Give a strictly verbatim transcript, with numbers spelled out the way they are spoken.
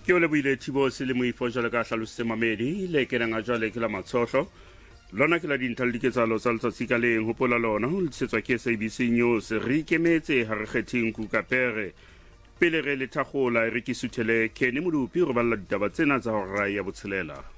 ke o leboile Thibo se le moifo jalo ka hlalositse mamedi le ke nang a jwale ke la matsohlo lona ke la dintlha le diketsalo tsa letsatsi ka leng hopola lona ho letsetswa ke S A B C News re ikemetse ha re kgetheng kukapere pele re le thagola re ke suthele Kenny Modupi go balla ditaba tsena tsa hora ya botshelela.